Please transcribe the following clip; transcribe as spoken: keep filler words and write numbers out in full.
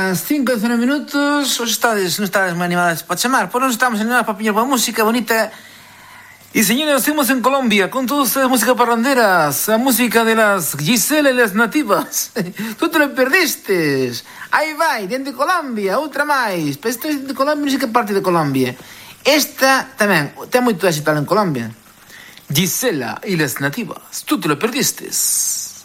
Las cinco e dezanove minutos. Os estades, non estades moi animadas para chamar. Por non estamos animadas para piñar boa música bonita. Y señores, estamos en Colombia con todos ustedes música parranderas, la música de las Gisela y las nativas. Tú te lo perdiste. Aí vai, dentro de Colombia, outra máis. Pero esta é de Colombia, non sei que parte de Colombia. Esta tamén ten moito éxito en Colombia. Gisela y las nativas. Tú te lo perdiste.